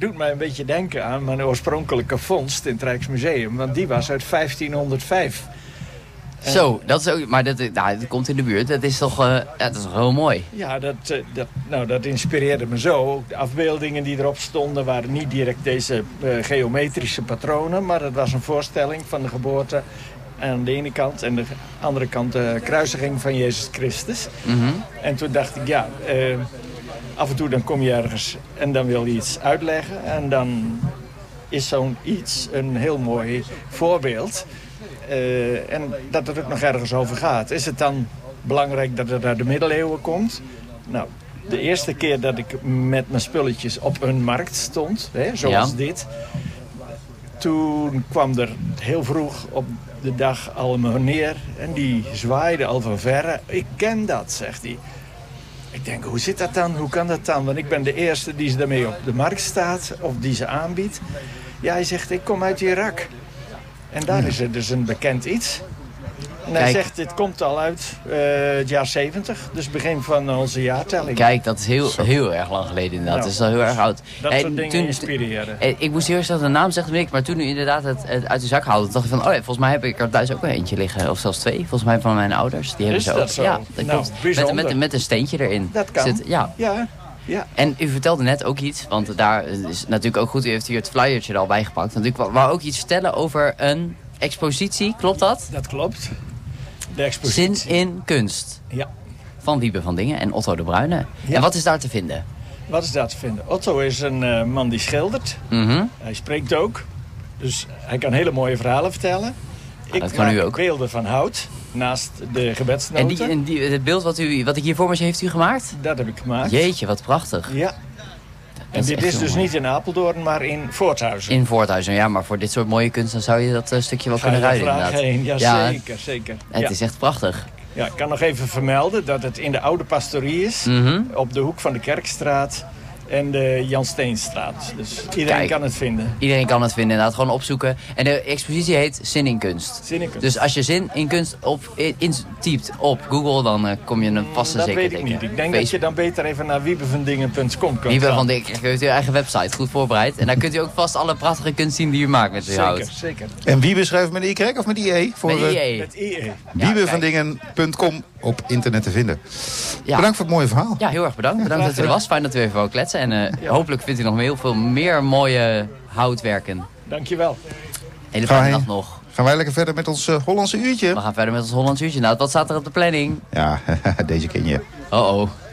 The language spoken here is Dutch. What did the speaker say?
doet mij een beetje denken aan mijn oorspronkelijke vondst in het Rijksmuseum. Want die was uit 1505. Zo, dat is ook, maar dat komt in de buurt. Dat is toch dat is toch heel mooi. Ja, dat inspireerde me zo. Ook de afbeeldingen die erop stonden waren niet direct deze geometrische patronen. Maar het was een voorstelling van de geboorte aan de ene kant. En de andere kant de kruisiging van Jezus Christus. Mm-hmm. En toen dacht ik, af en toe dan kom je ergens en dan wil je iets uitleggen. En dan is zo'n iets een heel mooi voorbeeld. En dat het ook nog ergens over gaat. Is het dan belangrijk dat het uit de middeleeuwen komt? Nou, de eerste keer dat ik met mijn spulletjes op een markt stond, zoals dit. Toen kwam er heel vroeg op de dag al een meneer en die zwaaide al van verre. Ik ken dat, zegt hij. Ik denk, hoe zit dat dan? Hoe kan dat dan? Want ik ben de eerste die ze daarmee op de markt staat of die ze aanbiedt. Ja, hij zegt, ik kom uit Irak. En daar is er dus een bekend iets. En hij zegt, dit komt al uit het jaar 70. Dus begin van onze jaartelling. Kijk, dat is heel erg lang geleden inderdaad. Nou, dat is al heel erg oud. Dat soort dingen inspireren. Ik moest eerst dat de naam zegt ik, maar toen u inderdaad het uit de zak haalde, dacht ik van, volgens mij heb ik er thuis ook wel eentje liggen. Of zelfs 2, volgens mij van mijn ouders. Die hebben ze ook. Dat zo? Ja, dat klopt. Met een steentje erin. Dat kan. Ja. En u vertelde net ook iets, want daar is natuurlijk ook goed, u heeft hier het flyertje er al bij gepakt. Want ik wou ook iets vertellen over een expositie, klopt dat? Dat klopt. De expositie. Zin in kunst. Ja. Van Wiebe van Dingen en Otto de Bruyne. Ja. En wat is daar te vinden? Wat is daar te vinden? Otto is een man die schildert. Mm-hmm. Hij spreekt ook. Dus hij kan hele mooie verhalen vertellen. Dat kan u ook. Beelden van hout. Naast de gebedsnoten. En het beeld wat ik hier voor me zie, heeft u gemaakt? Dat heb ik gemaakt. Jeetje, wat prachtig. Ja. En dit is dus niet in Apeldoorn, maar in Voorthuizen. In Voorthuizen, ja. Maar voor dit soort mooie kunst dan zou je dat stukje wel kunnen ruilen inderdaad. Heen. Ja, zeker. Het is echt prachtig. Ja, ik kan nog even vermelden dat het in de oude pastorie is. Mm-hmm. Op de hoek van de Kerkstraat en de Jan Steenstraat. Dus iedereen kan het vinden. Iedereen kan het vinden, inderdaad. Gewoon opzoeken. En de expositie heet Zin in Kunst. Zin in Kunst. Dus als je Zin in Kunst intypt op Google, dan kom je een vaste zeker tegen. Dat weet ik niet. Ik denk dat je dan beter even naar wiebevandingen.com kunt Wiebe van Dingen, u heeft uw eigen website, goed voorbereid. En daar kunt u ook vast alle prachtige kunst zien die u maakt met uw hout. Zeker. En Wiebe schrijft met Y of met IE? Met IE. Met IE. Wiebevandingen.com op internet te vinden. Ja. Bedankt voor het mooie verhaal. Ja, heel erg bedankt. Bedankt dat u er was. Fijn dat u even wou kletsen. En hopelijk vindt u nog heel veel meer mooie houtwerken. Dankjewel. Hele fijne dag nog. Gaan wij lekker verder met ons Hollandse uurtje? We gaan verder met ons Hollandse uurtje. Nou, wat staat er op de planning? Ja, deze ken je. Oh.